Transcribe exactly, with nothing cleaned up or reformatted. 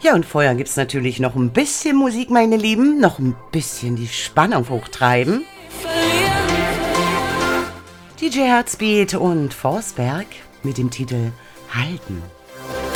Ja, und vorher gibt's natürlich noch ein bisschen Musik, meine Lieben. Noch ein bisschen die Spannung hochtreiben. D J Heartbeat und Forsberg mit dem Titel Halten.